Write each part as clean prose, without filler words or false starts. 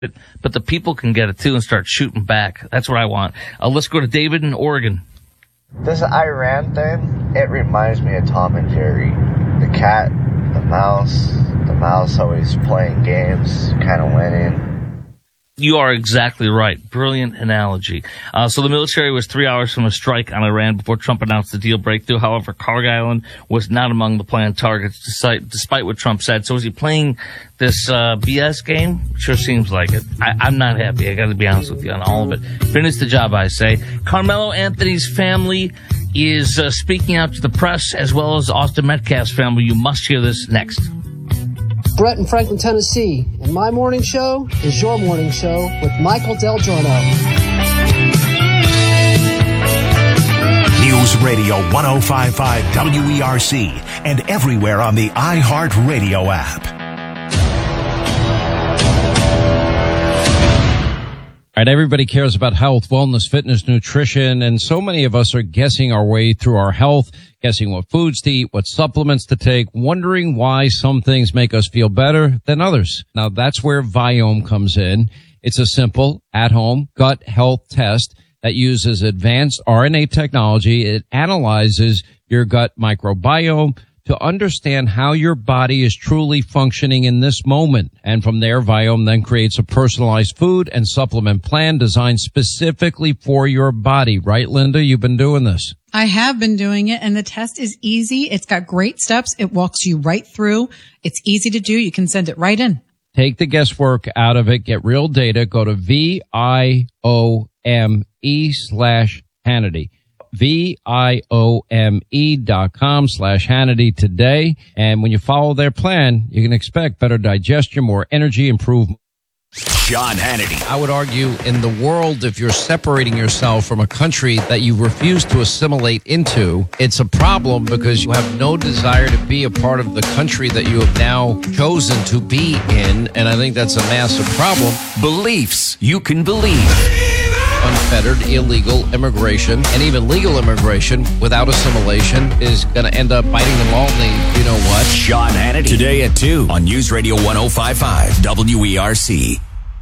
but the people can get it too and start shooting back. That's what I want. Let's go to David in Oregon. This Iran thing, it reminds me of Tom and Jerry. The cat, the mouse always playing games, kind of winning. You are exactly right. Brilliant analogy. So the military was 3 hours from a strike on Iran before Trump announced the deal breakthrough. However, Carg Island was not among the planned targets, despite what Trump said. So is he playing this BS game? Sure seems like it. I'm not happy. I got to be honest with you on all of it. Finish the job, I say. Carmelo Anthony's family is speaking out to the press, as well as Austin Metcalf's family. You must hear this next. Brett in Franklin, Tennessee, and my morning show is your morning show with Michael Del Giorno. News Radio 105.5 WERC and everywhere on the iHeartRadio app. All right, everybody cares about health, wellness, fitness, nutrition, and so many of us are guessing our way through our health, guessing what foods to eat, what supplements to take, wondering why some things make us feel better than others. Now, that's where Viome comes in. It's a simple, at-home gut health test that uses advanced RNA technology. It analyzes your gut microbiome to understand how your body is truly functioning in this moment. And from there, Viome then creates a personalized food and supplement plan designed specifically for your body. Right, Linda? You've been doing this. I have been doing it, and the test is easy. It's got great steps. It walks you right through. It's easy to do. You can send it right in. Take the guesswork out of it. Get real data. Go to VIOME/Hannity. VIOME.com/Hannity today. And when you follow their plan, you can expect better digestion, more energy, improvement. Sean Hannity. I would argue in the world, if you're separating yourself from a country that you refuse to assimilate into, it's a problem because you have no desire to be a part of the country that you have now chosen to be in. And I think that's a massive problem. Beliefs you can believe. Unfettered illegal immigration and even legal immigration without assimilation is going to end up biting them all in the you know what. Sean Hannity. Today at 2 on News Radio 105.5 WERC.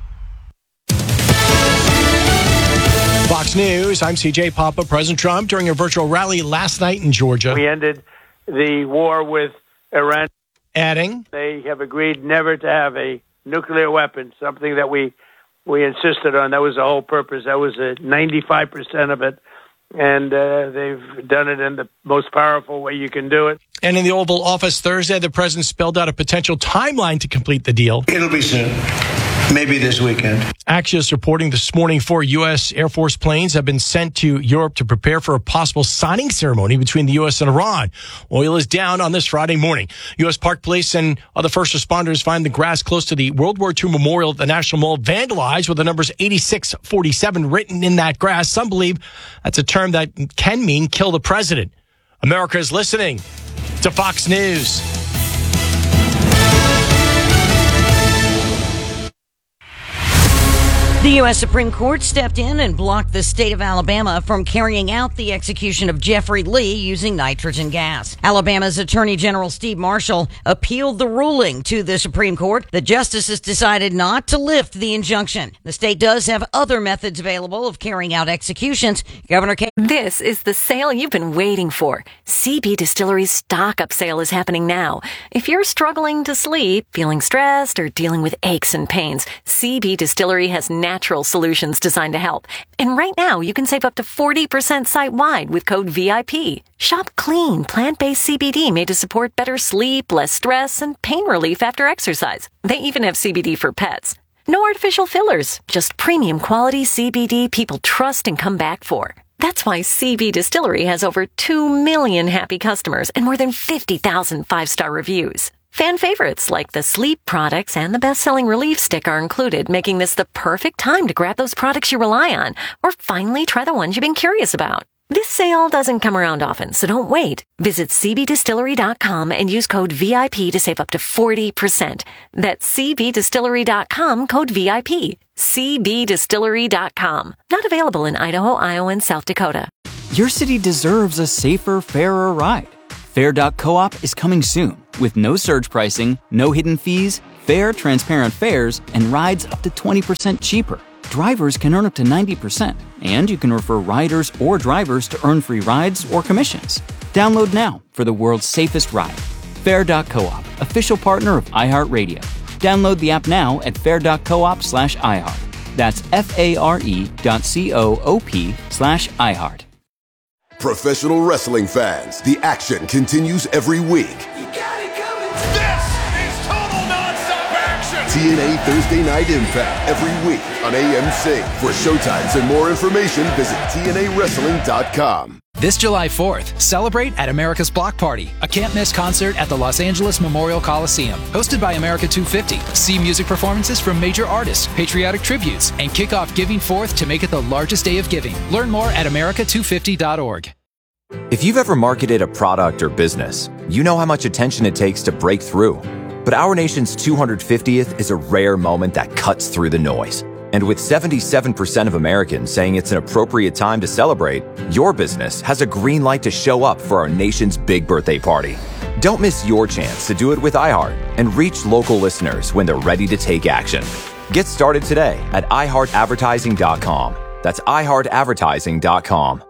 Fox News, I'm CJ Papa. President Trump during a virtual rally last night in Georgia. We ended the war with Iran. Adding, they have agreed never to have a nuclear weapon, something that we insisted on. That was the whole purpose. That was 95% of it. And they've done it in the most powerful way you can do it. And in the Oval Office Thursday, the president spelled out a potential timeline to complete the deal. It'll be soon. Maybe this weekend. Axios reporting this morning 4 U.S. Air Force planes have been sent to Europe to prepare for a possible signing ceremony between the U.S. and Iran. Oil is down on this Friday morning. U.S. Park Police and other first responders find the grass close to the World War II memorial at the National Mall vandalized with the numbers 8647 written in that grass. Some believe that's a term that can mean kill the president. America is listening to Fox News. The U.S. Supreme Court stepped in and blocked the state of Alabama from carrying out the execution of Jeffrey Lee using nitrogen gas. Alabama's Attorney General Steve Marshall appealed the ruling to the Supreme Court. The justices decided not to lift the injunction. The state does have other methods available of carrying out executions. Governor Kay. This is the sale you've been waiting for. CB Distillery's stock-up sale is happening now. If you're struggling to sleep, feeling stressed, or dealing with aches and pains, CB Distillery has natural solutions designed to help. And right now, you can save up to 40% site-wide with code VIP. Shop clean, plant-based CBD made to support better sleep, less stress, and pain relief after exercise. They even have CBD for pets. No artificial fillers, just premium quality CBD people trust and come back for. That's why CB Distillery has over 2 million happy customers and more than 50,000 five-star reviews. Fan favorites like the sleep products and the best-selling Relief Stick are included, making this the perfect time to grab those products you rely on or finally try the ones you've been curious about. This sale doesn't come around often, so don't wait. Visit cbdistillery.com and use code VIP to save up to 40%. That's cbdistillery.com, code VIP. cbdistillery.com. Not available in Idaho, Iowa, and South Dakota. Your city deserves a safer, fairer ride. Fair.coop is coming soon with no surge pricing, no hidden fees, Fair, transparent fares and rides up to 20% cheaper. Drivers can earn up to 90%, and you can refer riders or drivers to earn free rides or commissions. Download now for the world's safest ride. Fair.coop, official partner of iHeartRadio. Download the app now at fair.coop/iHeart. That's FARE.coop/iHeart. Professional wrestling fans, the action continues every week. This is total nonstop action! TNA Thursday Night Impact every week on AMC. For showtimes and more information, visit TNAWrestling.com. This July 4th, celebrate at America's Block Party, a can't-miss concert at the Los Angeles Memorial Coliseum. Hosted by America 250, see music performances from major artists, patriotic tributes, and kick off Giving Forth to make it the largest day of giving. Learn more at america250.org. If you've ever marketed a product or business, you know how much attention it takes to break through. But our nation's 250th is a rare moment that cuts through the noise. And with 77% of Americans saying it's an appropriate time to celebrate, your business has a green light to show up for our nation's big birthday party. Don't miss your chance to do it with iHeart and reach local listeners when they're ready to take action. Get started today at iHeartAdvertising.com. That's iHeartAdvertising.com.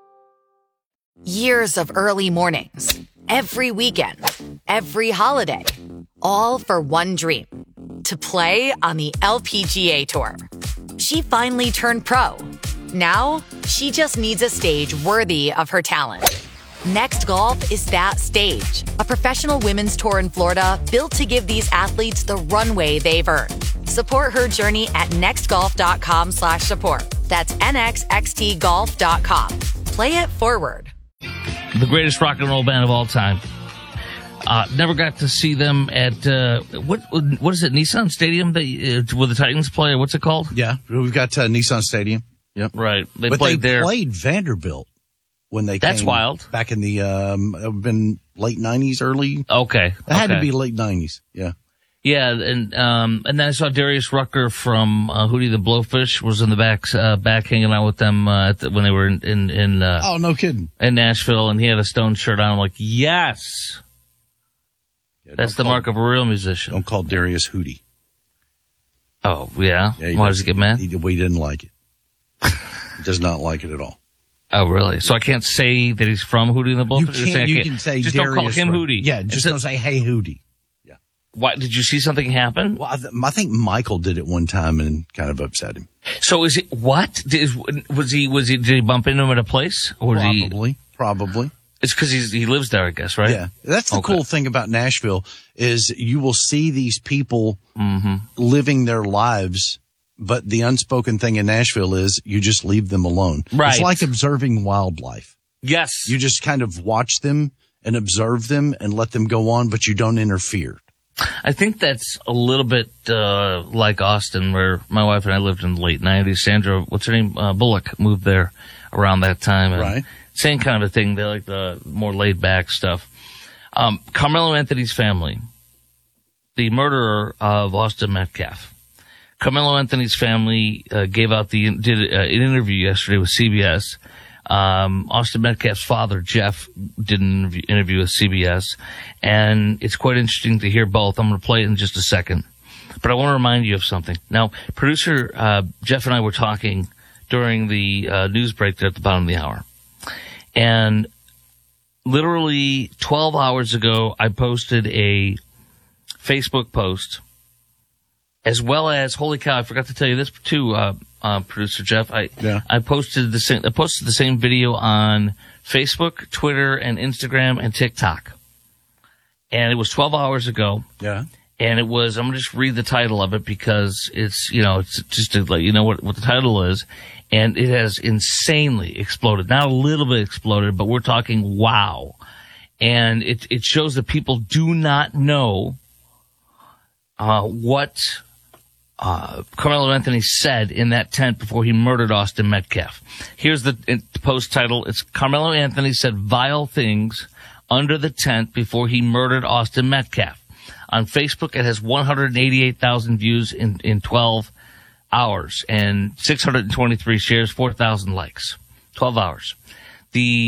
Years of early mornings, every weekend, every holiday, all for one dream. To play on the LPGA Tour. She finally turned pro. Now, she just needs a stage worthy of her talent. Next Golf is that stage. A professional women's tour in Florida built to give these athletes the runway they've earned. Support her journey at nextgolf.com/support. That's nxxtgolf.com. Play it forward. The greatest rock and roll band of all time. Never got to see them at what is it? Nissan Stadium where the Titans play. What's it called? Yeah, we've got Nissan Stadium. Yep, right. They played Vanderbilt when they. That's wild. Back in the been late '90s, early. Okay, it had to be late '90s. Yeah. Yeah, and then I saw Darius Rucker from Hootie the Blowfish was in the back hanging out with them when they were in oh, no kidding, in Nashville, and he had a Stone shirt on. I'm like, yes. That's the mark of a real musician. Don't call Darius Hootie. Oh, yeah? Why does he get mad? He didn't like it. He does not like it at all. Oh, really? So I can't say that he's from Hootie and the Blowfish? You can say just Darius don't call him Hootie. Yeah, just don't say, hey, Hootie. Yeah. Why, did you see something happen? Well, I think Michael did it one time and kind of upset him. So is it, what? Did he bump into him at a place? Or Probably. It's because he lives there, I guess, right? Yeah. That's the cool thing about Nashville is you will see these people living their lives, but the unspoken thing in Nashville is you just leave them alone. Right. It's like observing wildlife. Yes. You just kind of watch them and observe them and let them go on, but you don't interfere. I think that's a little bit like Austin, where my wife and I lived in the late 90s. Sandra, what's her name? Bullock moved there around that time. And right. Same kind of a thing. They like the more laid-back stuff. Carmelo Anthony's family, the murderer of Austin Metcalf. Carmelo Anthony's family did an interview yesterday with CBS. Austin Metcalf's father, Jeff, did an interview with CBS, and it's quite interesting to hear both. I'm going to play it in just a second, but I want to remind you of something. Now, producer Jeff and I were talking during the news break there at the bottom of the hour. And literally 12 hours ago, I posted a Facebook post, as well as, holy cow, I forgot to tell you this too, producer Jeff. I posted the same video on Facebook, Twitter, and Instagram and TikTok. And it was 12 hours ago. Yeah. And it was, I'm going to just read the title of it because it's just to let you know what the title is. And it has insanely exploded. Not a little bit exploded, but we're talking wow. And it shows that people do not know what Carmelo Anthony said in that tent before he murdered Austin Metcalf. Here's the post title. It's Carmelo Anthony said vile things under the tent before he murdered Austin Metcalf. On Facebook, it has 188,000 views in 12 hours and 623 shares, 4,000 likes. 12 hours.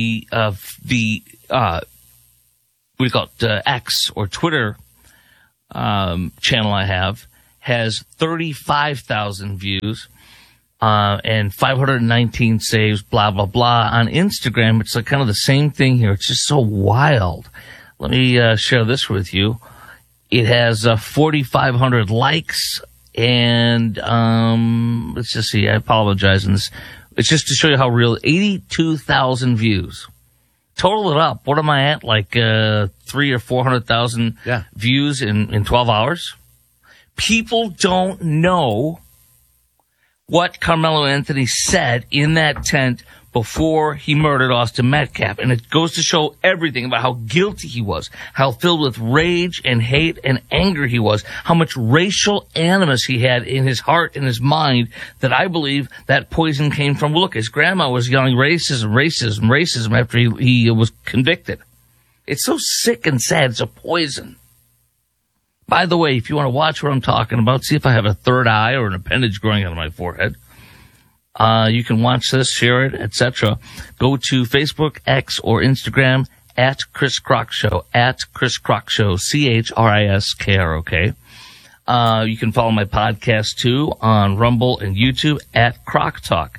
What do you call it? X or Twitter channel I have has 35,000 views and 519 saves, blah, blah, blah. On Instagram, it's like kind of the same thing here. It's just so wild. Let me share this with you. It has 4,500 likes, and let's just see. I apologize. And it's just to show you how real. 82,000 views. Total it up. What am I at? Like 300,000 or 400,000 views in 12 hours? People don't know what Carmelo Anthony said in that tent before he murdered Austin Metcalf. And it goes to show everything about how guilty he was, how filled with rage and hate and anger he was, how much racial animus he had in his heart and his mind, that I believe that poison came from. Look, his grandma was yelling racism, racism, racism after he was convicted. It's so sick and sad. It's a poison. By the way, if you want to watch what I'm talking about, see if I have a third eye or an appendage growing out of my forehead. You can watch this, share it, etc. Go to Facebook, X, or Instagram at Chris Crock Show, at Chris Crock Show, ChrisKrok. You can follow my podcast too on Rumble and YouTube at Crock Talk,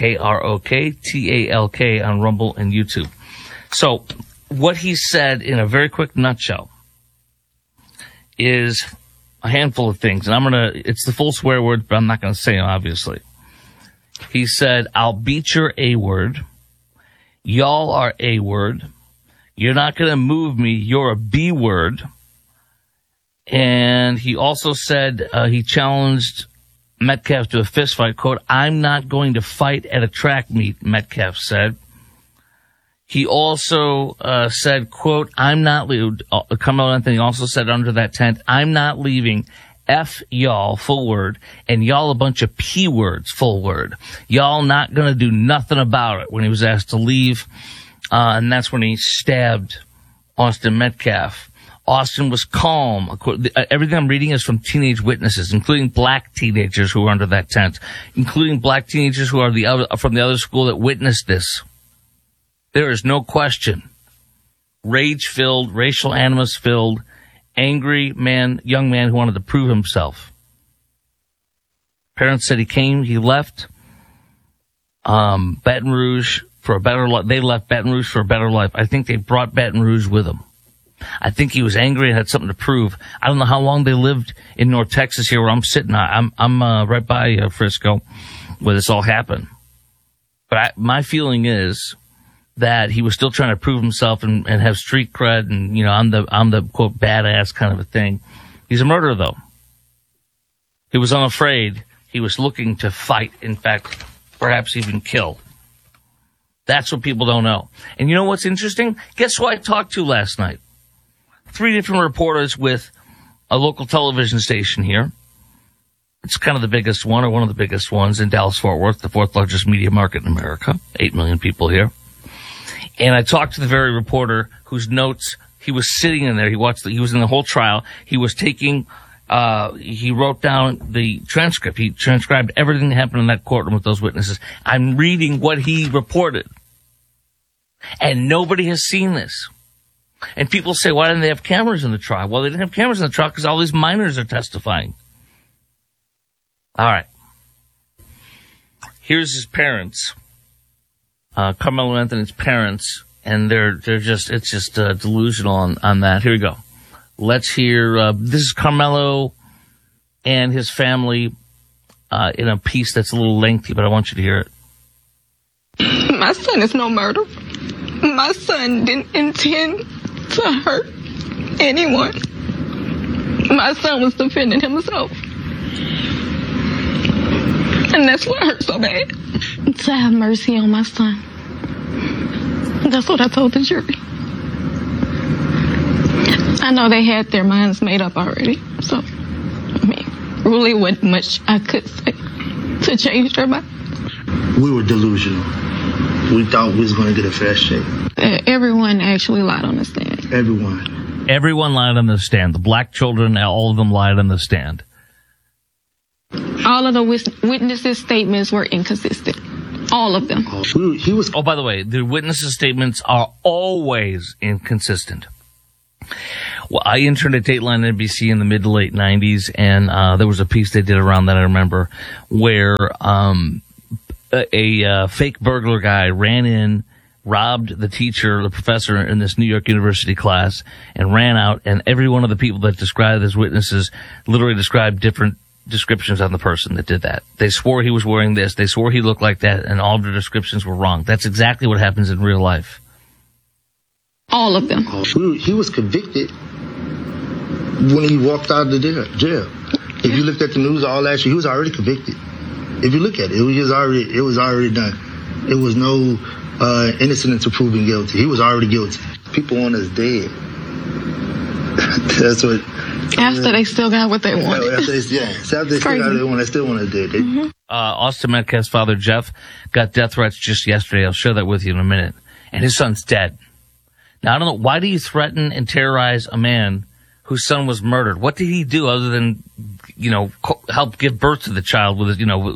KROKTALK on Rumble and YouTube. So what he said in a very quick nutshell is a handful of things, and it's the full swear word, but I'm not going to say them, obviously. He said, I'll beat your A-word. Y'all are A-word. You're not going to move me. You're a B-word. And he also said, he challenged Metcalf to a fist fight. Quote, I'm not going to fight at a track meet, Metcalf said. He also said, quote, Carmelo Anthony also said under that tent, I'm not leaving. F y'all, full word, and y'all a bunch of P words, full word. Y'all not going to do nothing about it, when he was asked to leave. And that's when he stabbed Austin Metcalf. Austin was calm. Everything I'm reading is from teenage witnesses, including black teenagers who were under that tent, including black teenagers who are from the other school that witnessed this. There is no question. Rage-filled, racial animus-filled, angry man, young man who wanted to prove himself. Parents said he left Baton Rouge for a better life. They left Baton Rouge for a better life. I think they brought Baton Rouge with them. I think he was angry and had something to prove. I don't know how long they lived in North Texas here where I'm sitting. I'm right by Frisco where this all happened. But my feeling is that he was still trying to prove himself and have street cred, and I'm the quote badass kind of a thing. He's a murderer though. He was unafraid. He was looking to fight. In fact, perhaps even kill. That's what people don't know. And you know what's interesting? Guess who I talked to last night? 3 different reporters with a local television station here. It's kind of the biggest one, or one of the biggest ones in Dallas-Fort Worth, the 4th largest media market in America. 8 million people here. And I talked to the very reporter whose notes he was sitting in there. He was in the whole trial. He was taking, he wrote down the transcript. He transcribed everything that happened in that courtroom with those witnesses. I'm reading what he reported. And nobody has seen this. And people say, why didn't they have cameras in the trial? Well, they didn't have cameras in the trial because all these minors are testifying. All right. Here's his parents. Carmelo Anthony's parents, and it's just delusional on that. Here we go. Let's hear, this is Carmelo and his family, in a piece that's a little lengthy, but I want you to hear it. My son is no murderer. My son didn't intend to hurt anyone. My son was defending himself. And that's what hurt so bad. To have mercy on my son. That's what I told the jury. I know they had their minds made up already. So, really wasn't much I could say to change their mind. We were delusional. We thought we was going to get a fair shake. Everyone actually lied on the stand. Everyone lied on the stand. The black children, all of them lied on the stand. All of the witnesses' statements were inconsistent. All of them. Oh, by the way, the witnesses' statements are always inconsistent. Well, I interned at Dateline NBC in the mid to late 90s, and there was a piece they did around that, I remember, where a fake burglar guy ran in, robbed the teacher, the professor in this New York University class, and ran out, and every one of the people that described as witnesses literally described different descriptions on the person that did that. They swore he was wearing this, they swore he looked like that, and all the descriptions were wrong. That's exactly what happens in real life. All of them. He was convicted when he walked out of the jail. If you looked at the news all last year, he was already convicted. If you look at it, it was already done. It was no innocent until proven guilty. He was already guilty. People want us dead. That's what. After they still got what they wanted. After they still got what they want, they still want us dead. Mm-hmm. Austin Metcalf's father, Jeff, got death threats just yesterday. I'll share that with you in a minute. And his son's dead. Now, I don't know. Why do you threaten and terrorize a man whose son was murdered? What did he do other than, help give birth to the child with,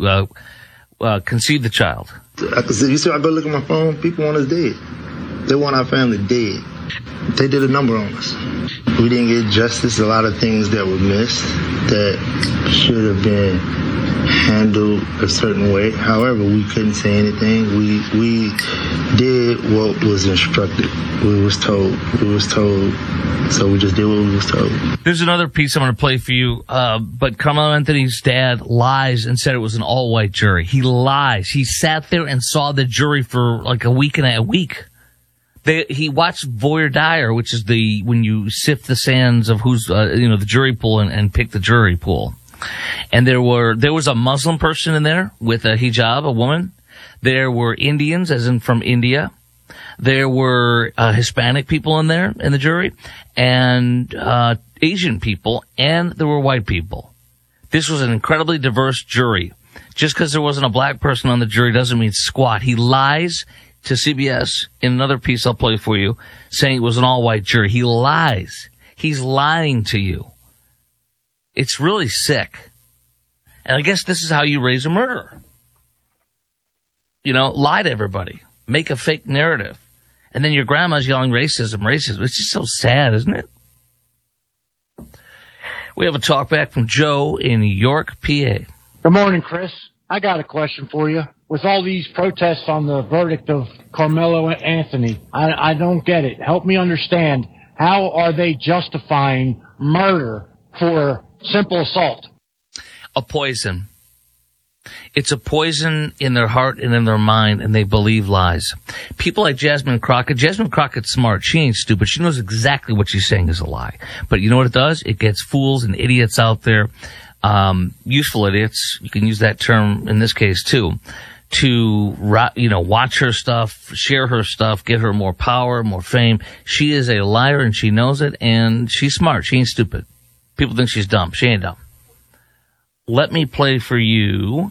conceive the child? You see, I go look at my phone. People want us dead. They want our family dead. They did a number on us. We didn't get justice. A lot of things that were missed that should have been handled a certain way. However, we couldn't say anything. We did what was instructed. We was told. So we just did what we was told. There's another piece I'm going to play for you. But Carmelo Anthony's dad lies and said it was an all-white jury. He lies. He sat there and saw the jury for like a week. He watched voir dire, which is when you sift the sands of who's, the jury pool and pick the jury pool. And there was a Muslim person in there with a hijab, a woman. There were Indians, as in from India. There were Hispanic people in there in the jury, and Asian people, and there were white people. This was an incredibly diverse jury. Just because there wasn't a black person on the jury doesn't mean squat. He lies to CBS in another piece I'll play for you, saying it was an all-white jury. He lies. He's lying to you. It's really sick. And I guess this is how you raise a murderer. Lie to everybody. Make a fake narrative. And then your grandma's yelling racism. It's just so sad, isn't it? We have a talk back from Joe in York, PA. Good morning, Chris. I got a question for you. With all these protests on the verdict of Carmelo Anthony, I don't get it. Help me understand. How are they justifying murder for simple assault? A poison. It's a poison in their heart and in their mind, and they believe lies. People like Jasmine Crockett's smart. She ain't stupid. She knows exactly what she's saying is a lie. But you know what it does? It gets fools and idiots out there, useful idiots. You can use that term in this case too, to, watch her stuff, share her stuff, give her more power, more fame. She is a liar and she knows it, and she's smart. She ain't stupid. People think she's dumb. She ain't dumb. Let me play for you.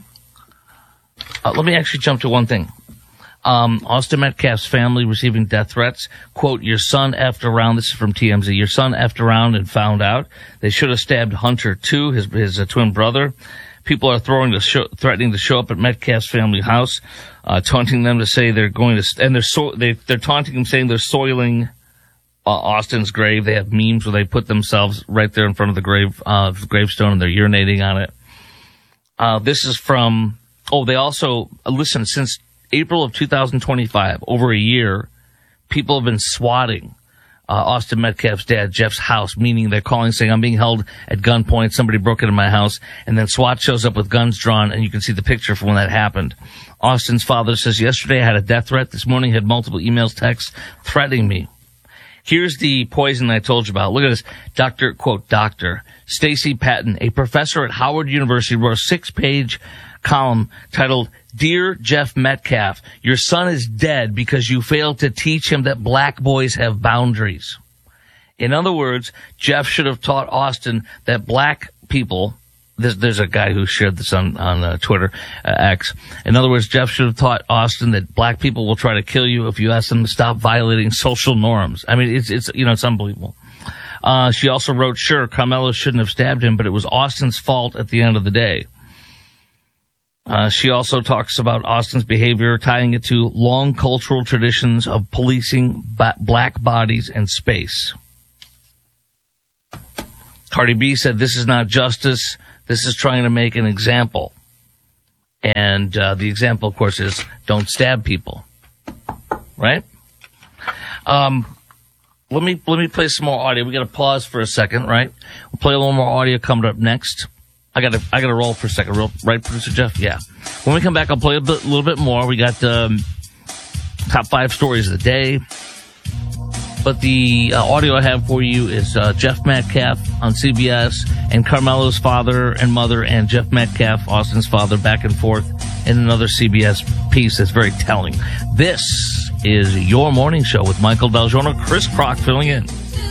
Let me actually jump to one thing. Austin Metcalf's family receiving death threats. Quote, your son effed around. This is from TMZ. Your son effed around and found out. They should have stabbed Hunter too, his twin brother. People are threatening to show up at Metcalf's family house, taunting them to say they're going to, and they're taunting them saying they're soiling Austin's grave. They have memes where they put themselves right there in front of the gravestone, and they're urinating on it. This is from, they also, listen, since April of 2025, over a year, people have been swatting Austin Metcalf's dad, Jeff's house, meaning they're calling saying, I'm being held at gunpoint, somebody broke into my house, and then SWAT shows up with guns drawn, and you can see the picture from when that happened. Austin's father says, yesterday I had a death threat. This morning I had multiple emails, texts threatening me. Here's the poison I told you about. Look at this. Dr. Stacy Patton, a professor at Howard University, wrote a 6-page column titled, Dear Jeff Metcalf, your son is dead because you failed to teach him that black boys have boundaries. In other words, Jeff should have taught Austin that black people, there's a guy who shared this on Twitter, X. In other words, Jeff should have taught Austin that black people will try to kill you if you ask them to stop violating social norms. I mean, it's unbelievable. She also wrote, sure, Carmelo shouldn't have stabbed him, but it was Austin's fault at the end of the day. She also talks about Austin's behavior, tying it to long cultural traditions of policing black bodies and space. Cardi B said, "This is not justice. This is trying to make an example." And the example, of course, is don't stab people. Right? Let me play some more audio. We got to pause for a second, right? We'll play a little more audio coming up next. I gotta roll for a second, right, producer Jeff? Yeah. When we come back, I'll play a little bit more. We got top 5 stories of the day. But the audio I have for you is Jeff Metcalf on CBS and Carmelo's father and mother and Jeff Metcalf, Austin's father, back and forth in another CBS piece that's very telling. This is Your Morning Show with Michael Del Giorno, Chris Crock filling in.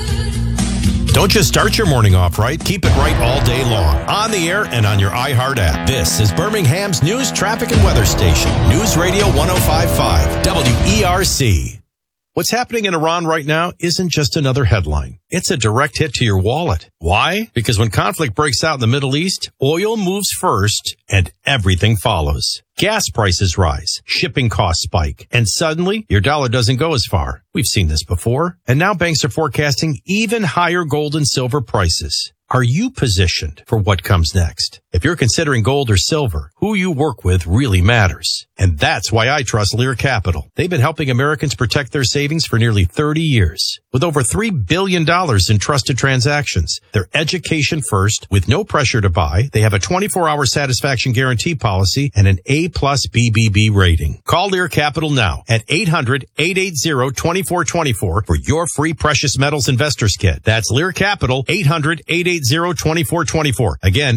Don't just start your morning off right. Keep it right all day long. On the air and on your iHeart app. This is Birmingham's news, traffic, and weather station. News Radio 105.5 WERC. What's happening in Iran right now isn't just another headline. It's a direct hit to your wallet. Why? Because when conflict breaks out in the Middle East, oil moves first and everything follows. Gas prices rise, shipping costs spike, and suddenly your dollar doesn't go as far. We've seen this before. And now banks are forecasting even higher gold and silver prices. Are you positioned for what comes next? If you're considering gold or silver, who you work with really matters. And that's why I trust Lear Capital. They've been helping Americans protect their savings for nearly 30 years. With over $3 billion in trusted transactions, they're education first with no pressure to buy. They have a 24-hour satisfaction guarantee policy and an A+ BBB rating. Call Lear Capital now at 800-880-2424 for your free precious metals investors kit. That's Lear Capital, 800-880-2424. Again,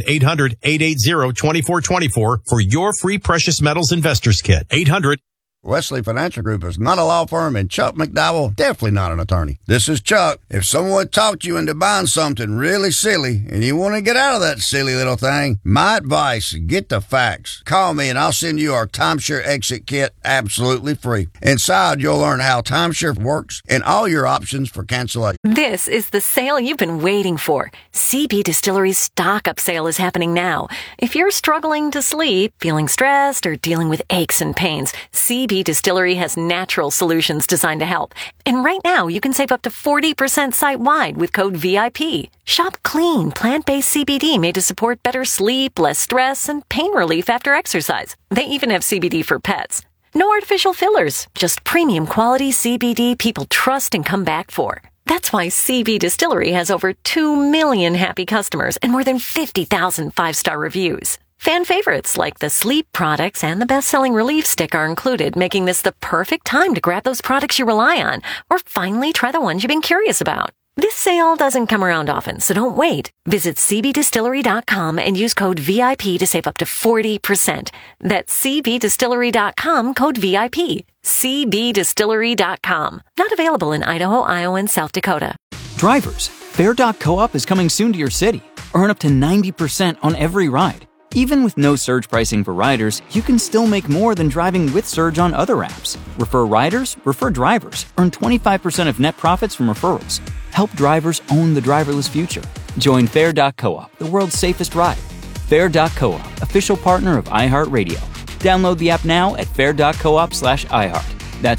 800-880-2424 for your free precious metals investors kit. 800. Wesley Financial Group is not a law firm, and Chuck McDowell definitely not an attorney. This is Chuck. If someone talked you into buying something really silly and you want to get out of that silly little thing, my advice, get the facts. Call me and I'll send you our timeshare exit kit absolutely free. Inside, you'll learn how timeshare works and all your options for cancellation. This is the sale you've been waiting for. CB Distillery's stock-up sale is happening now. If you're struggling to sleep, feeling stressed, or dealing with aches and pains, CB Distillery has natural solutions designed to help. And right now, you can save up to 40% site-wide with code VIP. Shop clean, plant-based CBD made to support better sleep, less stress, and pain relief after exercise. They even have CBD for pets. No artificial fillers, just premium quality CBD people trust and come back for. That's why CB Distillery has over 2 million happy customers and more than 50,000 5-star reviews. Fan favorites like the sleep products and the best-selling relief stick are included, making this the perfect time to grab those products you rely on or finally try the ones you've been curious about. This sale doesn't come around often, so don't wait. Visit cbdistillery.com and use code VIP to save up to 40%. That's cbdistillery.com, code VIP. cbdistillery.com. Not available in Idaho, Iowa, and South Dakota. Drivers, Fair.coop is coming soon to your city. Earn up to 90% on every ride. Even with no surge pricing for riders, you can still make more than driving with Surge on other apps. Refer riders, refer drivers. Earn 25% of net profits from referrals. Help drivers own the driverless future. Join Fair.coop, the world's safest ride. Fair.coop, official partner of iHeartRadio. Download the app now at fair.coop/iHeart. That's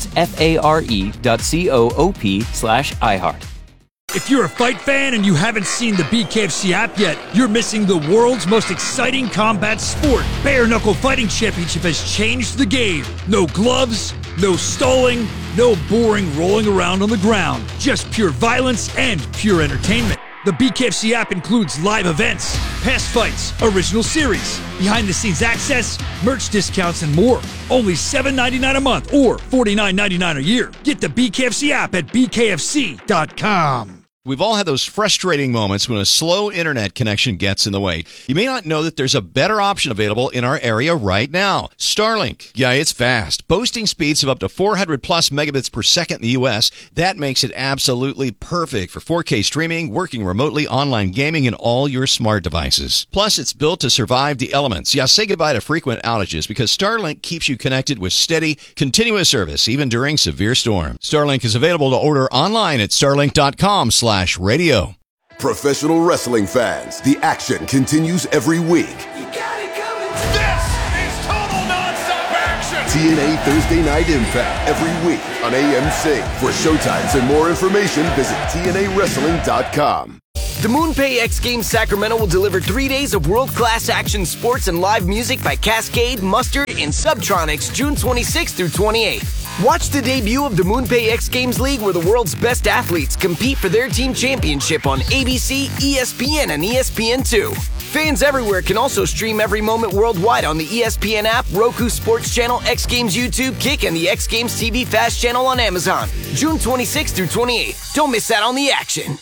FARE.coop/iHeart. If you're a fight fan and you haven't seen the BKFC app yet, you're missing the world's most exciting combat sport. Bare Knuckle Fighting Championship has changed the game. No gloves, no stalling, no boring rolling around on the ground. Just pure violence and pure entertainment. The BKFC app includes live events, past fights, original series, behind-the-scenes access, merch discounts, and more. Only $7.99 a month or $49.99 a year. Get the BKFC app at bkfc.com. We've all had those frustrating moments when a slow internet connection gets in the way. You may not know that there's a better option available in our area right now. Starlink. Yeah, it's fast. Boasting speeds of up to 400 plus megabits per second in the U.S. That makes it absolutely perfect for 4K streaming, working remotely, online gaming, and all your smart devices. Plus, it's built to survive the elements. Yeah, say goodbye to frequent outages because Starlink keeps you connected with steady, continuous service, even during severe storms. Starlink is available to order online at starlink.com/radio. Professional wrestling fans, the action continues every week. This is total nonstop action. TNA Thursday Night Impact every week on AMC. For showtimes and more information, visit TNAWrestling.com. The MoonPay X Games Sacramento will deliver 3 days of world-class action sports and live music by Cascade, Mustard, and Subtronics June 26th through 28th. Watch the debut of the MoonPay X Games League, where the world's best athletes compete for their team championship on ABC, ESPN, and ESPN2. Fans everywhere can also stream every moment worldwide on the ESPN app, Roku Sports Channel, X Games YouTube, Kick, and the X Games TV Fast Channel on Amazon. June 26th through 28th. Don't miss out on the action.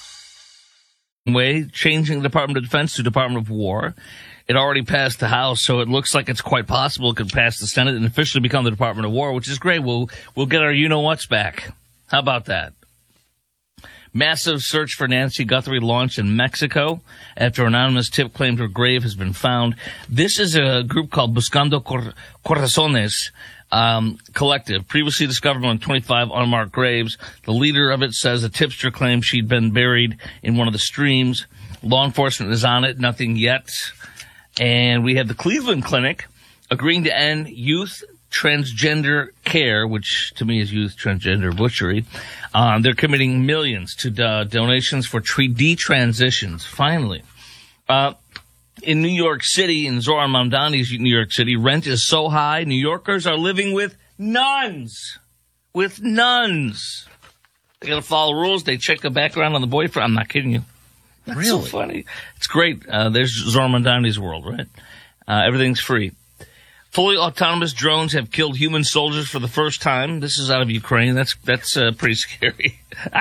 Way changing the Department of Defense to Department of War. It already passed the House, so it looks like it's quite possible it could pass the Senate and officially become the Department of War, which is great. We'll get our you-know-whats back. How about that? Massive search for Nancy Guthrie launched in Mexico after an anonymous tip claimed her grave has been found. This is a group called Buscando Corazones Collective, previously discovered on 25 unmarked graves. The leader of it says a tipster claimed she'd been buried in one of the streams. Law enforcement is on it, nothing yet. And we have the Cleveland Clinic agreeing to end youth transgender care, which to me is youth transgender butchery. They're committing millions to donations for detransitions, finally. In New York City, in Zohran Mamdani's New York City, rent is so high, New Yorkers are living with nuns. With nuns. They got to follow rules. They check the background on the boyfriend. I'm not kidding you. That's really so funny. It's great. There's Zohran Mamdani's world, right? Everything's free. Fully autonomous drones have killed human soldiers for the first time. This is out of Ukraine. That's pretty scary.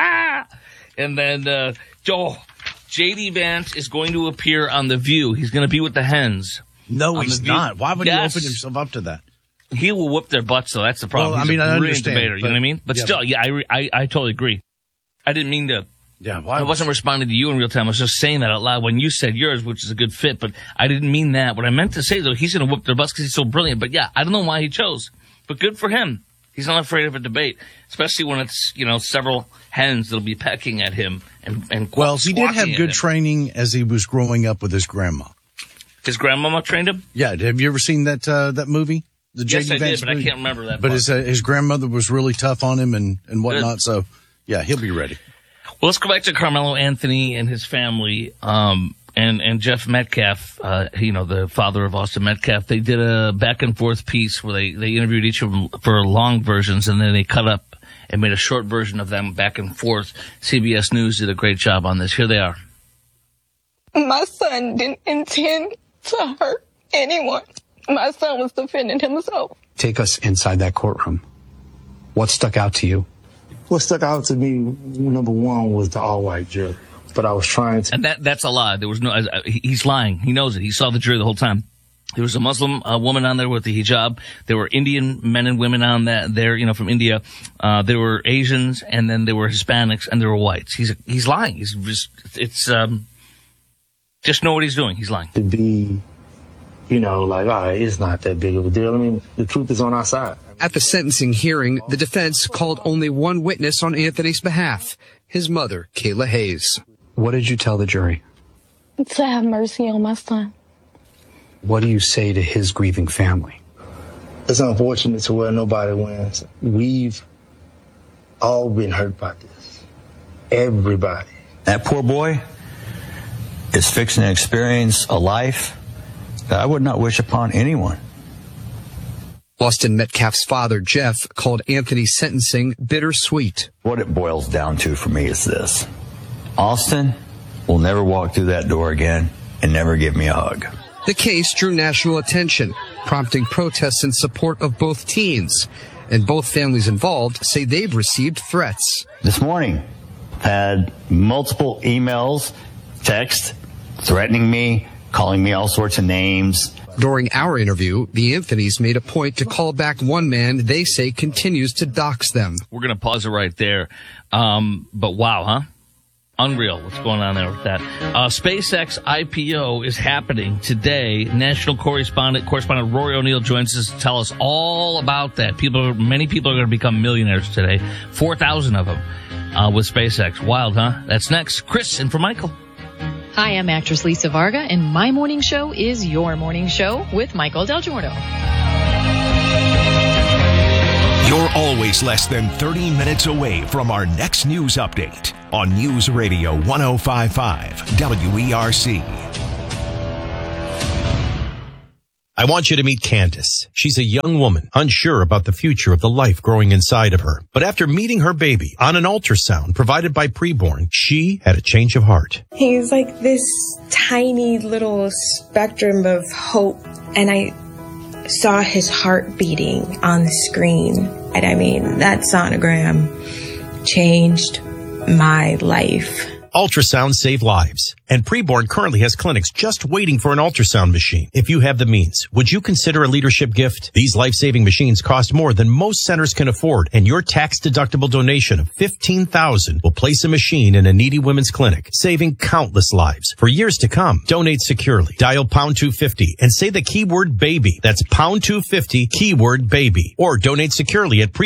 And then, J.D. Vance is going to appear on The View. He's going to be with the hens. No, he's not. Why would he open himself up to that? He will whoop their butts, though. That's the problem. Well, He's I a brilliant understand. debater, you know what I mean? But still, I totally agree. I didn't mean to. Yeah, I wasn't responding to you in real time. I was just saying that out loud when you said yours, which is a good fit, but I didn't mean that. What I meant to say, though, he's going to whoop their butts because he's so brilliant. But yeah, I don't know why he chose. But good for him. He's not afraid of a debate, especially when it's, several hens that'll be pecking at him and Well, he did have good him. training as he was growing up with his grandma. His grandmama trained him? Yeah. Have you ever seen that movie? The Yes, J.D. I Vance did, but movie? I can't remember that But part. his grandmother was really tough on him and whatnot. So, yeah, he'll be ready. Well, let's go back to Carmelo Anthony and his family, and Jeff Metcalf, the father of Austin Metcalf. They did a back and forth piece where they interviewed each of them for long versions, and then they cut up and made a short version of them back and forth. CBS News did a great job on this. Here they are. My son didn't intend to hurt anyone. My son was defending himself. Take us inside that courtroom. What stuck out to you? What stuck out to me, number one, was the all-white jury. But I was trying to... And that's a lie. There was no... he's lying. He knows it. He saw the jury the whole time. There was a Muslim woman on there with the hijab. There were Indian men and women on that there, from India. There were Asians, and then there were Hispanics, and there were whites. He's lying. He's just know what he's doing. He's lying. To be, all right, it's not that big of a deal. I mean, the truth is on our side. At the sentencing hearing, the defense called only one witness on Anthony's behalf, his mother, Kayla Hayes. What did you tell the jury? To have mercy on my son. What do you say to his grieving family? It's unfortunate to where nobody wins. We've all been hurt by this. Everybody. That poor boy is fixing to experience a life that I would not wish upon anyone. Austin Metcalf's father, Jeff, called Anthony's sentencing bittersweet. What it boils down to for me is this. Austin will never walk through that door again and never give me a hug. The case drew national attention, prompting protests in support of both teens. And both families involved say they've received threats. This morning, had multiple emails, texts, threatening me, calling me all sorts of names. During our interview, the Anthonys made a point to call back one man they say continues to dox them. We're going to pause it right there. But wow, huh? Unreal. What's going on there with that? SpaceX IPO is happening today. National correspondent Rory O'Neill joins us to tell us all about that. Many people are going to become millionaires today. 4,000 of them with SpaceX. Wild, huh? That's next. Chris in for Michael. Hi, I'm actress Lisa Varga, and my morning show is your morning show with Michael Del Giorno. You're all always less than 30 minutes away from our next news update on News Radio 105.5 WERC. I want you to meet Candace. She's a young woman, unsure about the future of the life growing inside of her. But after meeting her baby on an ultrasound provided by Preborn, she had a change of heart. He's like this tiny little spectrum of hope, and I saw his heart beating on the screen. And I mean, that sonogram changed my life. Ultrasounds save lives, and Preborn currently has clinics just waiting for an ultrasound machine. If you have the means, would you consider a leadership gift? These life-saving machines cost more than most centers can afford, and your tax-deductible donation of $15,000 will place a machine in a needy women's clinic, saving countless lives. For years to come, donate securely. Dial pound 250 and say the keyword baby. That's pound 250 keyword baby. Or donate securely at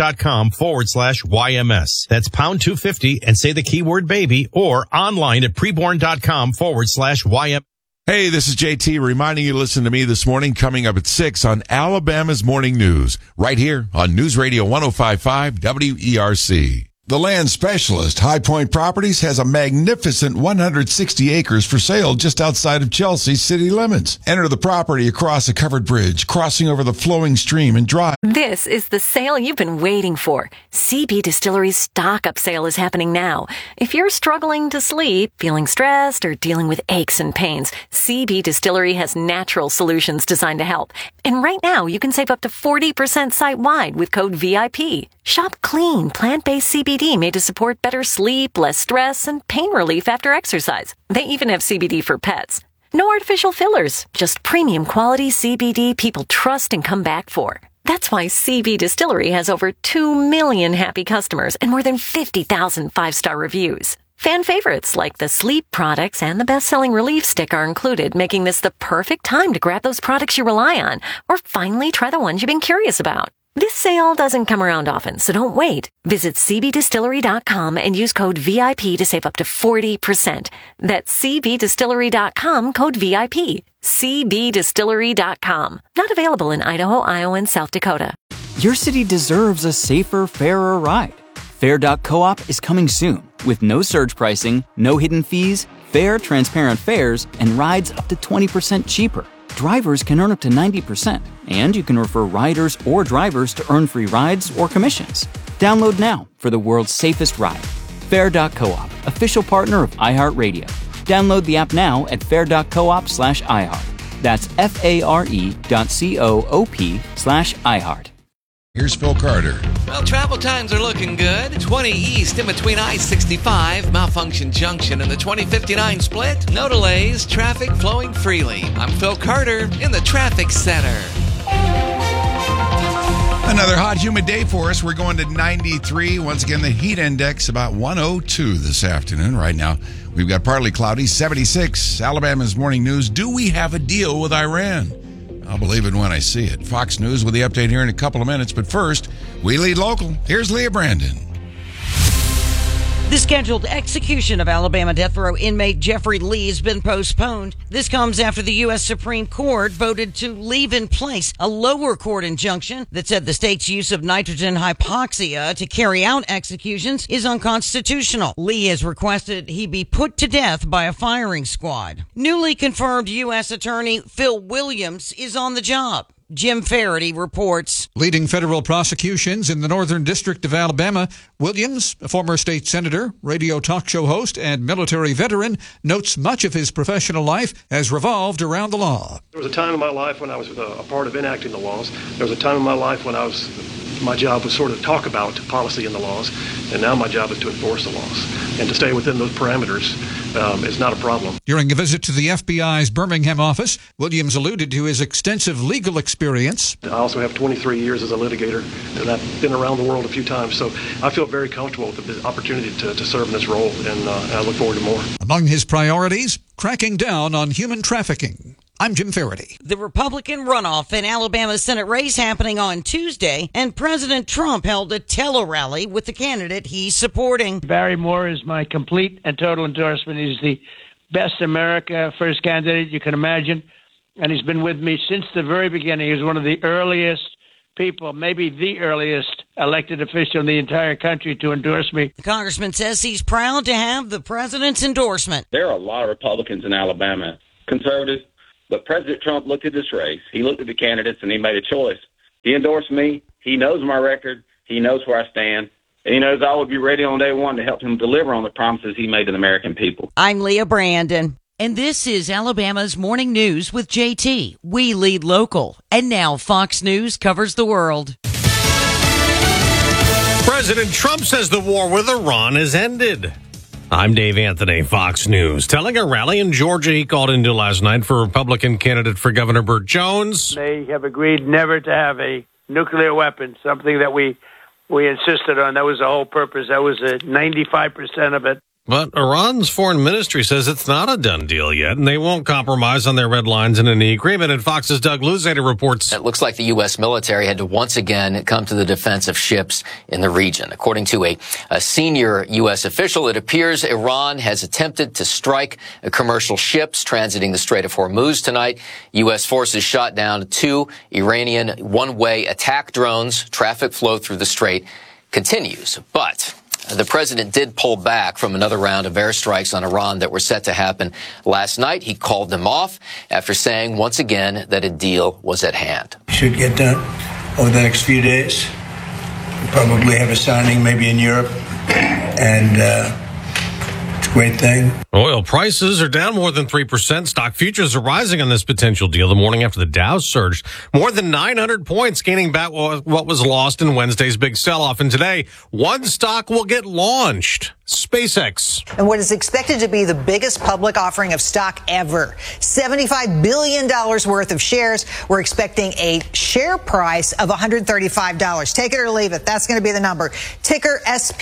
preborn.com/YMS. That's pound 250 and say the keyword baby, or online at preborn.com/YM. Hey, this is JT reminding you to listen to me this morning coming up at 6 on Alabama's Morning News, right here on News Radio 105.5 WERC. The land specialist, High Point Properties, has a magnificent 160 acres for sale just outside of Chelsea city limits. Enter the property across a covered bridge, crossing over the flowing stream and drive. This is the sale you've been waiting for. CB Distillery's stock-up sale is happening now. If you're struggling to sleep, feeling stressed, or dealing with aches and pains, CB Distillery has natural solutions designed to help. And right now, you can save up to 40% site-wide with code VIP. Shop clean, plant-based CBD made to support better sleep, less stress, and pain relief after exercise. They even have CBD for pets. No artificial fillers, just premium quality CBD people trust and come back for. That's why CB Distillery has over 2 million happy customers and more than 50,000 five-star reviews. Fan favorites like the sleep products and the best-selling relief stick are included, making this the perfect time to grab those products you rely on or finally try the ones you've been curious about. This sale doesn't come around often, so don't wait. Visit cbdistillery.com and use code VIP to save up to 40%. That's cbdistillery.com, code VIP. cbdistillery.com. Not available in Idaho, Iowa, and South Dakota. Your city deserves a safer, fairer ride. Fair.coop is coming soon with no surge pricing, no hidden fees, fair, transparent fares, and rides up to 20% cheaper. Drivers can earn up to 90%, and you can refer riders or drivers to earn free rides or commissions. Download now for the world's safest ride. Fair.coop, official partner of iHeartRadio. Download the app now at fair.coop/iHeart. That's FARE.coop/iHeart. Here's Phil Carter. Well, travel times are looking good. 20 east in between I-65, Malfunction Junction, and the 2059 split. No delays, traffic flowing freely. I'm Phil Carter in the Traffic Center. Another hot, humid day for us. We're going to 93. Once again, the heat index about 102 this afternoon. Right now, we've got partly cloudy, 76. Alabama's Morning News. Do we have a deal with Iran? I'll believe it when I see it. Fox News with the update here in a couple of minutes. But first, we lead local. Here's Leah Brandon. The scheduled execution of Alabama death row inmate Jeffrey Lee has been postponed. This comes after the U.S. Supreme Court voted to leave in place a lower court injunction that said the state's use of nitrogen hypoxia to carry out executions is unconstitutional. Lee has requested he be put to death by a firing squad. Newly confirmed U.S. Attorney Phil Williams is on the job. Jim Faraday reports. Leading federal prosecutions in the Northern District of Alabama, Williams, a former state senator, radio talk show host, and military veteran, notes much of his professional life has revolved around the law. There was a time in my life when I was a part of enacting the laws. There was a time in my life when my job was sort of talk about policy in the laws, and now my job is to enforce the laws. And to stay within those parameters is not a problem. During a visit to the FBI's Birmingham office, Williams alluded to his extensive legal experience. I also have 23 years as a litigator, and I've been around the world a few times, so I feel very comfortable with the opportunity to serve in this role, and I look forward to more. Among his priorities, cracking down on human trafficking. I'm Jim Faraday. The Republican runoff in Alabama's Senate race happening on Tuesday, and President Trump held a tele-rally with the candidate he's supporting. Barry Moore is my complete and total endorsement. He's the best America first candidate you can imagine, and he's been with me since the very beginning. He was one of the earliest people, maybe the earliest elected official in the entire country to endorse me. The congressman says he's proud to have the president's endorsement. There are a lot of Republicans in Alabama, conservatives, but President Trump looked at this race. He looked at the candidates, and he made a choice. He endorsed me. He knows my record. He knows where I stand. And he knows I would be ready on day one to help him deliver on the promises he made to the American people. I'm Leah Brandon. And this is Alabama's Morning News with JT. We lead local. And now Fox News covers the world. President Trump says the war with Iran has ended. I'm Dave Anthony, Fox News. Telling a rally in Georgia he called into last night for Republican candidate for Governor Burt Jones. They have agreed never to have a nuclear weapon, something that we insisted on. That was the whole purpose. That was 95% of it. But Iran's foreign ministry says it's not a done deal yet, and they won't compromise on their red lines in any agreement. And Fox's Doug Luzader reports. It looks like the U.S. military had to once again come to the defense of ships in the region. According to a senior U.S. official, it appears Iran has attempted to strike commercial ships transiting the Strait of Hormuz tonight. U.S. forces shot down 2 Iranian one-way attack drones. Traffic flow through the strait continues. But the president did pull back from another round of airstrikes on Iran that were set to happen last night. He called them off after saying once again that a deal was at hand. Should get done over the next few days. We'll probably have a signing maybe in Europe. And it's a great thing. Oil prices are down more than 3%. Stock futures are rising on this potential deal the morning after the Dow surged more than 900 points, gaining back what was lost in Wednesday's big sell-off. And today, one stock will get launched. SpaceX. And what is expected to be the biggest public offering of stock ever. $75 billion worth of shares. We're expecting a share price of $135. Take it or leave it. That's going to be the number. Ticker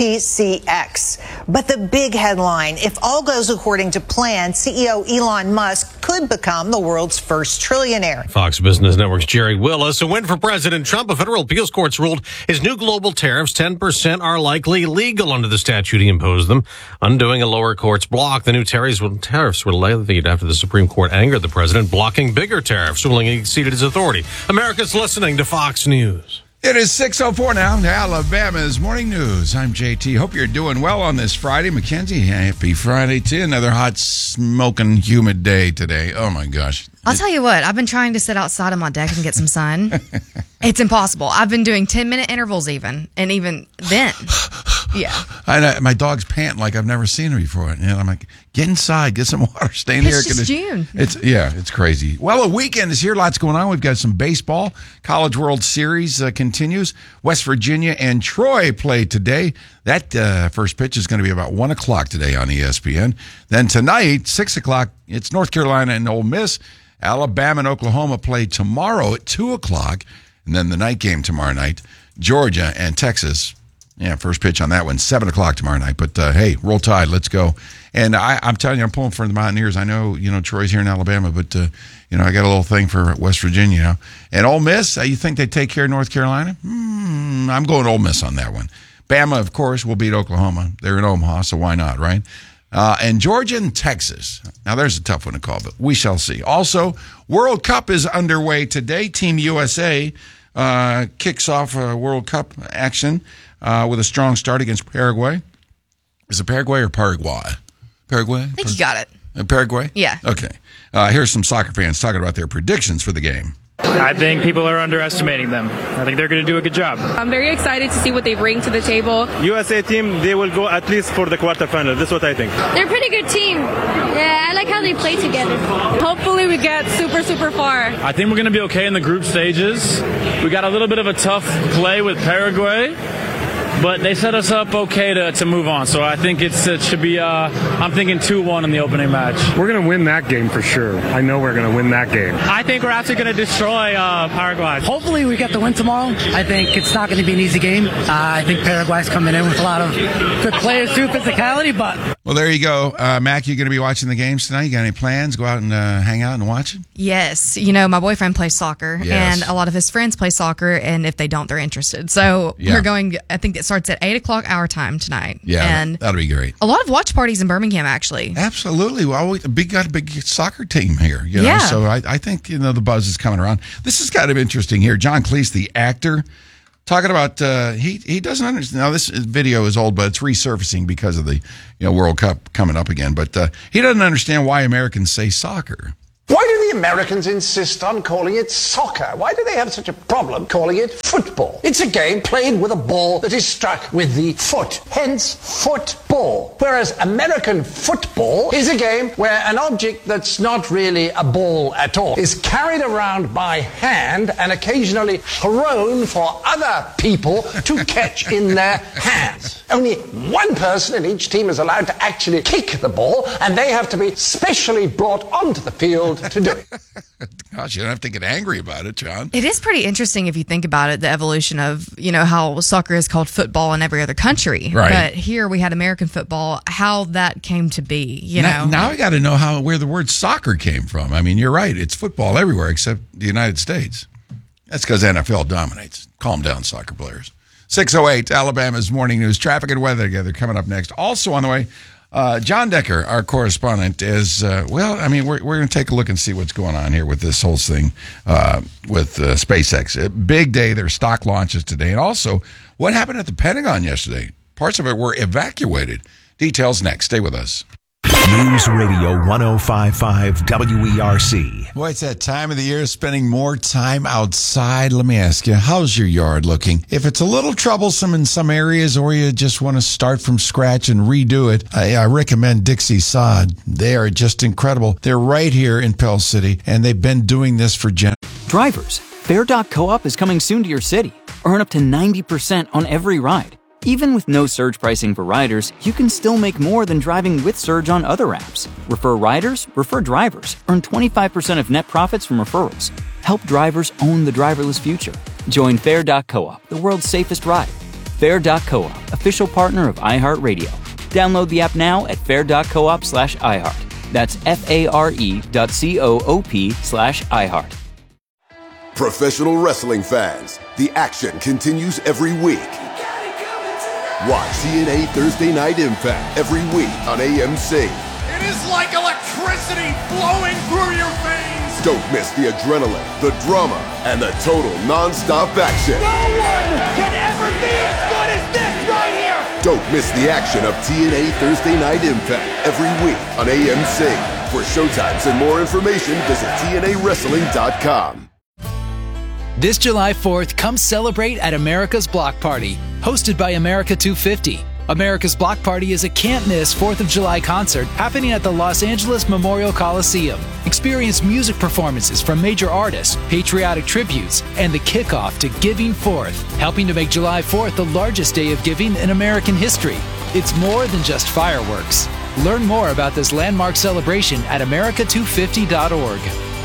SPCX. But the big headline, if all goes according to plan, CEO Elon Musk could become the world's first trillionaire. Fox Business Network's Jerry Willis. A win for President Trump. A federal appeals court's ruled his new global tariffs, 10%, are likely legal under the statute he imposed them, undoing a lower court's block. The new tariffs were levied after the Supreme Court angered the president, blocking bigger tariffs, ruling he exceeded his authority. America's listening to Fox News. It is 6:04 now. Alabama's Morning News. I'm JT. Hope you're doing well on this Friday. Mackenzie, happy Friday to you. Another hot, smoking, humid day today. Oh, my gosh. I'll tell you what, I've been trying to sit outside on my deck and get some sun. It's impossible. I've been doing 10-minute intervals even, and even then, yeah. My dog's panting like I've never seen her before. And I'm like, get inside, get some water, stay in the air. It's just June. It's crazy. Well, a weekend is here. Lots going on. We've got some baseball. College World Series continues. West Virginia and Troy play today. That first pitch is going to be about 1 o'clock today on ESPN. Then tonight, 6 o'clock, it's North Carolina and Ole Miss. Alabama and Oklahoma play tomorrow at 2 o'clock. And then the night game tomorrow night, Georgia and Texas. Yeah, first pitch on that one, 7 o'clock tomorrow night. But, hey, roll tide. Let's go. And I'm telling you, I'm pulling for the Mountaineers. I know, Troy's here in Alabama, but, I got a little thing for West Virginia, And Ole Miss, you think they take care of North Carolina? I'm going Ole Miss on that one. Bama, of course, will beat Oklahoma. They're in Omaha, so why not, right? And Georgia and Texas. Now, there's a tough one to call, but we shall see. Also, World Cup is underway today. Team USA kicks off World Cup action with a strong start against Paraguay. Is it Paraguay or Paraguay? Paraguay? I think you got it. Paraguay? Yeah. Okay. Here's some soccer fans talking about their predictions for the game. I think people are underestimating them. I think they're going to do a good job. I'm very excited to see what they bring to the table. USA team, they will go at least for the quarterfinal. This is what I think. They're a pretty good team. Yeah, I like how they play together. Hopefully we get super, super far. I think we're going to be okay in the group stages. We got a little bit of a tough play with Paraguay, but they set us up okay to move on. So I think it should be, I'm thinking 2-1 in the opening match. We're going to win that game for sure. I know we're going to win that game. I think we're actually going to destroy Paraguay. Hopefully we get the win tomorrow. I think it's not going to be an easy game. I think Paraguay's coming in with a lot of good players too, physicality, but Well, there you go. Mac, you going to be watching the games tonight? You got any plans? Go out and hang out and watch it? Yes. You know, my boyfriend plays soccer, and a lot of his friends play soccer, and if they don't, they're interested. So we're going, I think it starts at 8 o'clock our time tonight. Yeah, and that'll be great. A lot of watch parties in Birmingham, actually. Absolutely. Well, we got a big soccer team here, you know, so I think, you know, the buzz is coming around. This is kind of interesting here. John Cleese, the actor, talking about he doesn't understand. Now, this video is old, but it's resurfacing because of the World Cup coming up again. But he doesn't understand why Americans say soccer. Why do the Americans insist on calling it soccer? Why do they have such a problem calling it football? It's a game played with a ball that is struck with the foot, hence football. Whereas American football is a game where an object that's not really a ball at all is carried around by hand and occasionally thrown for other people to catch in their hands. Only one person in each team is allowed to actually kick the ball, and they have to be specially brought onto the field to do it. Gosh, you don't have to get angry about it, John. It is pretty interesting if you think about it, the evolution of, how soccer is called football in every other country. Right. But here we had American football, how that came to be, Now I got to know where the word soccer came from. I mean, you're right. It's football everywhere except the United States. That's because NFL dominates. Calm down, soccer players. 6:08, Alabama's Morning News. Traffic and weather together coming up next. Also on the way, John Decker, our correspondent, is, we're going to take a look and see what's going on here with this whole thing with SpaceX. A big day. Their stock launches today. And also, what happened at the Pentagon yesterday? Parts of it were evacuated. Details next. Stay with us. News Radio 105.5 WERC. Boy, it's that time of the year spending more time outside. Let me ask you, how's your yard looking? If it's a little troublesome in some areas or you just want to start from scratch and redo it, I recommend Dixie Sod. They are just incredible. They're right here in Pell City, and they've been doing this for Drivers, Fair.coop is coming soon to your city. Earn up to 90% on every ride. Even with no surge pricing for riders, you can still make more than driving with Surge on other apps. Refer riders, refer drivers. Earn 25% of net profits from referrals. Help drivers own the driverless future. Join Fair.coop, the world's safest ride. Fair.coop, official partner of iHeartRadio. Download the app now at fair.coop/iHeart. That's FARE.coop/iHeart. Professional wrestling fans, the action continues every week. Watch TNA Thursday Night Impact every week on AMC. It is like electricity flowing through your veins. Don't miss the adrenaline, the drama, and the total non-stop action. No one can ever be as good as this right here. Don't miss the action of TNA Thursday Night Impact every week on AMC. For showtimes and more information, visit TNAWrestling.com. This July 4th, come celebrate at America's Block Party, hosted by America 250. America's Block Party is a can't-miss 4th of July concert happening at the Los Angeles Memorial Coliseum. Experience music performances from major artists, patriotic tributes, and the kickoff to Giving Forth, helping to make July 4th the largest day of giving in American history. It's more than just fireworks. Learn more about this landmark celebration at america250.org.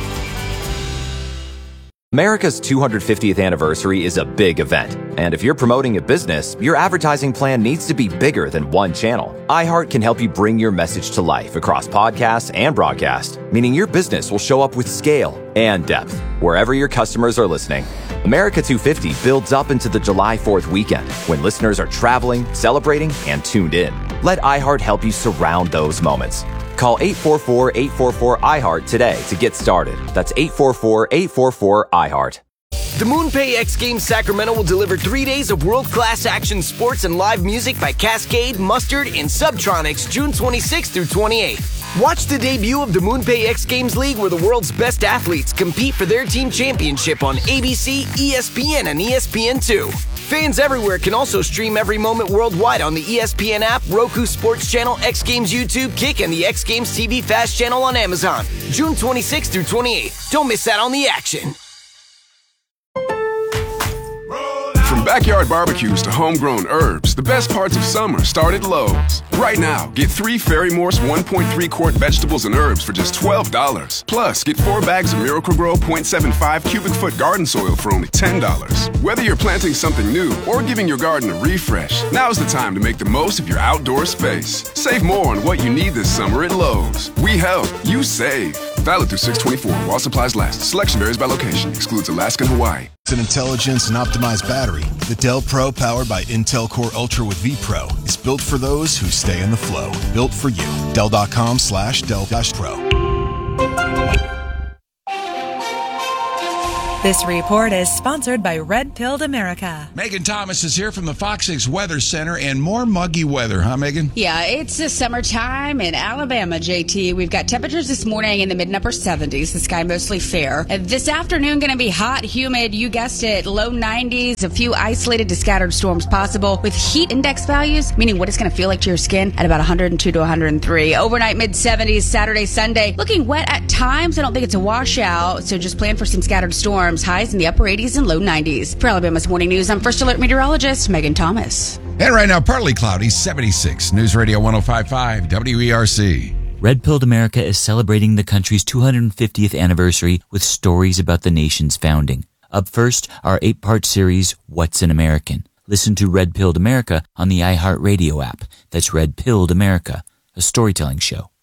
America's 250th anniversary is a big event, and if you're promoting a business, your advertising plan needs to be bigger than one channel. iHeart can help you bring your message to life across podcasts and broadcast, meaning your business will show up with scale and depth wherever your customers are listening. America 250 builds up into the July 4th weekend when listeners are traveling, celebrating, and tuned in. Let iHeart help you surround those moments. Call 844-844-iHeart today to get started. That's 844-844-iHeart. The MoonPay X Games Sacramento will deliver 3 days of world-class action sports and live music by Cascade, Mustard, and Subtronics June 26th through 28th. Watch the debut of the MoonPay X Games League where the world's best athletes compete for their team championship on ABC, ESPN, and ESPN2. Fans everywhere can also stream every moment worldwide on the ESPN app, Roku Sports Channel, X Games YouTube, Kick, and the X Games TV Fast Channel on Amazon. June 26th through 28th. Don't miss out on the action. From backyard barbecues to homegrown herbs, the best parts of summer start at Lowe's. Right now, get 3 Fairy Morse 1.3 quart vegetables and herbs for just $12. Plus, get 4 bags of Miracle-Gro 0.75 cubic foot garden soil for only $10. Whether you're planting something new or giving your garden a refresh, now's the time to make the most of your outdoor space. Save more on what you need this summer at Lowe's. We help, you save. Valid through 6/24 while supplies last. Selection varies by location. Excludes Alaska and Hawaii. An intelligence and optimized battery, the Dell Pro powered by Intel Core Ultra with vPro is built for those who stay in the flow. Built for you. Dell.com/Dell-Pro. This report is sponsored by Red Pilled America. Megan Thomas is here from the Fox 6 Weather Center, and more muggy weather, huh, Megan? Yeah, it's the summertime in Alabama, JT. We've got temperatures this morning in the mid and upper 70s. The sky mostly fair. This afternoon going to be hot, humid. You guessed it, low 90s. A few isolated to scattered storms possible with heat index values, meaning what it's going to feel like to your skin at about 102 to 103. Overnight mid 70s, Saturday, Sunday. Looking wet at times. I don't think it's a washout, so just plan for some scattered storms. Highs in the upper 80s and low 90s. For Alabama's Morning News, I'm First Alert Meteorologist Megan Thomas. And right now, partly cloudy, 76. News Radio 105.5 WERC. Red Pilled America is celebrating the country's 250th anniversary with stories about the nation's founding. Up first, our 8-part series, What's an American? Listen to Red Pilled America on the iHeartRadio app. That's Red Pilled America, a storytelling show.